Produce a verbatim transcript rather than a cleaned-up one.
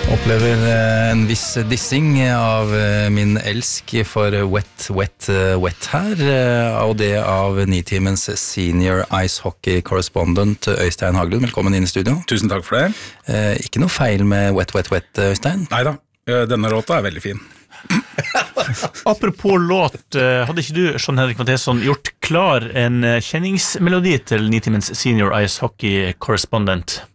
Opplever en viss dissing av min elsk for Wet, Wet, Wet her, og det av Nitimens senior ice hockey correspondent Øystein Haglund. Velkommen inn i studio. Tusen takk for det. Ikke noe feil med Wet, Wet, Wet, Øystein? Neida, denne låta er veldig fin. Apropos låt, hadde ikke du, Sean Henrik Matheson, gjort klar en kjenningsmelodi til Nitimens senior ice hockey correspondent?